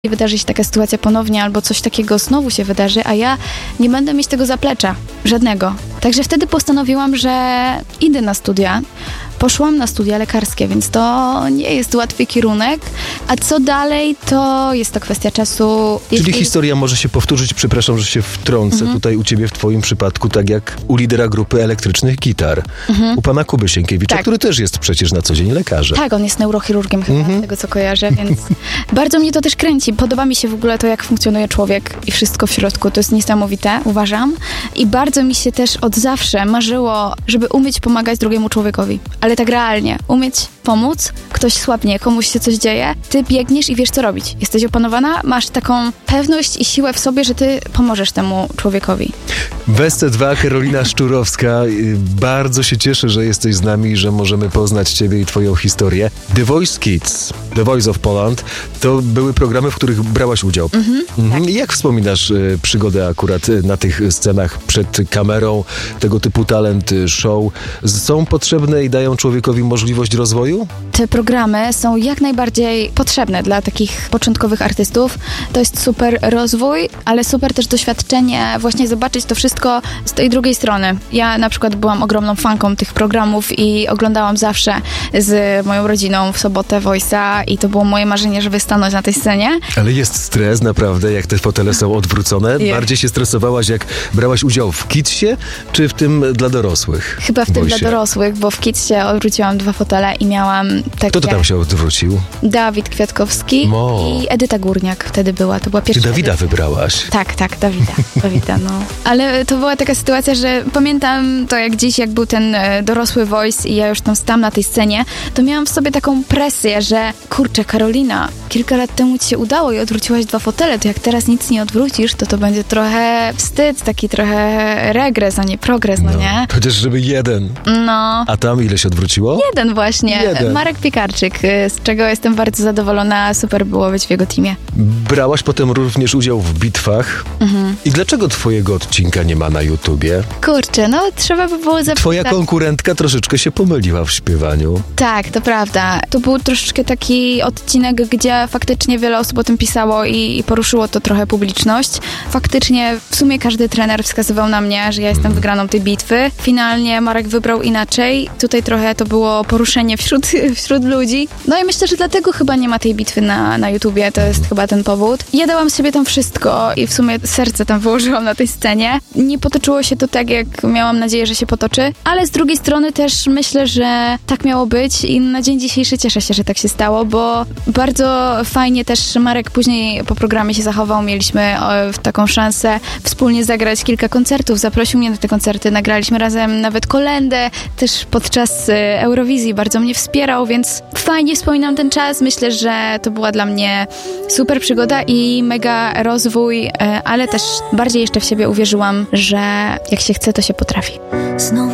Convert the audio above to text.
wydarzy się taka sytuacja ponownie, albo coś takiego znowu się wydarzy, a ja nie będę mieć tego zaplecza, żadnego. Także wtedy postanowiłam, że idę na studia. Poszłam na studia lekarskie, więc to nie jest łatwy kierunek. A co dalej, to jest to kwestia czasu. Czyli historia może się powtórzyć, przepraszam, że się wtrącę tutaj u ciebie w twoim przypadku, tak jak u lidera grupy elektrycznych gitar. U pana Kuby Sienkiewicza, Tak. który też jest przecież na co dzień lekarzem. Tak, on jest neurochirurgiem chyba, z tego co kojarzę, więc bardzo mnie to też kręci. Podoba mi się w ogóle to, jak funkcjonuje człowiek i wszystko w środku. To jest niesamowite, uważam. I bardzo mi się też od zawsze marzyło, żeby umieć pomagać drugiemu człowiekowi. Ale tak realnie. Umieć pomóc, ktoś słabnie, komuś się coś dzieje, ty biegniesz i wiesz, co robić. Jesteś opanowana, masz taką pewność i siłę w sobie, że ty pomożesz temu człowiekowi. W SC2 Karolina Szczurowska. Bardzo się cieszę, że jesteś z nami, że możemy poznać ciebie i twoją historię. The Voice Kids, The Voice of Poland, to były programy, w których brałaś udział. Tak. Jak wspominasz przygodę akurat na tych scenach przed kamerą, tego typu talent show? Są potrzebne i dają człowiekowi możliwość rozwoju? Te programy są jak najbardziej potrzebne dla takich początkowych artystów. To jest super rozwój, ale super też doświadczenie, właśnie zobaczyć to wszystko z tej drugiej strony. Ja na przykład byłam ogromną fanką tych programów i oglądałam zawsze z moją rodziną w sobotę Voice'a i to było moje marzenie, żeby stanąć na tej scenie. Ale jest stres naprawdę, jak te fotele są odwrócone. Bardziej się stresowałaś, jak brałaś udział w Kidsie, czy w tym dla dorosłych? Chyba w tym dla Voice'ie? dorosłych, bo w Kidsie odwróciłam 2 fotele i miałam takie... Kto to tam się odwrócił? Dawid Kwiatkowski i Edyta Górniak wtedy była. To była Czy pierwsza Dawida edycja. wybrałaś? Tak, Dawida, no. Ale to była taka sytuacja, że pamiętam to jak dziś, jak był ten dorosły Voice i ja już tam stałam na tej scenie, to miałam w sobie taką presję, że kurczę, Karolina, kilka lat temu ci się udało i odwróciłaś 2 fotele, to jak teraz nic nie odwrócisz, to będzie trochę wstyd, taki trochę regres, a nie progres, no nie? Chociaż żeby jeden. No. A tam ile się odwróciło? Jeden właśnie, Jeden. Marek Piekarczyk, z czego jestem bardzo zadowolona, super było być w jego teamie. Brałaś potem również udział w bitwach. I dlaczego twojego odcinka nie ma na YouTubie? Kurczę, no trzeba by było zapytać. Twoja konkurentka troszeczkę się pomyliła w śpiewaniu. Tak, to prawda. To był troszeczkę taki odcinek, gdzie faktycznie wiele osób o tym pisało i poruszyło to trochę publiczność. Faktycznie w sumie każdy trener wskazywał na mnie, że ja jestem wygraną tej bitwy. Finalnie Marek wybrał inaczej. Tutaj trochę to było poruszenie wśród ludzi. No i myślę, że dlatego chyba nie ma tej bitwy na YouTubie. To jest chyba ten powód. Ja dałam z siebie tam wszystko i w sumie serce tam wyłożyłam na tej scenie. Nie potoczyło się to tak, jak miałam nadzieję, że się potoczy, ale z drugiej strony też myślę, że tak miało być i na dzień dzisiejszy cieszę się, że tak się stało, bo bardzo fajnie też Marek później po programie się zachował. Mieliśmy taką szansę wspólnie zagrać kilka koncertów. Zaprosił mnie na te koncerty. Nagraliśmy razem nawet kolędę też podczas Eurowizji. Bardzo mnie wspierał, więc fajnie wspominam ten czas. Myślę, że to była dla mnie super przygoda i mega rozwój, ale też bardziej jeszcze w siebie uwierzyłam, że jak się chce, to się potrafi.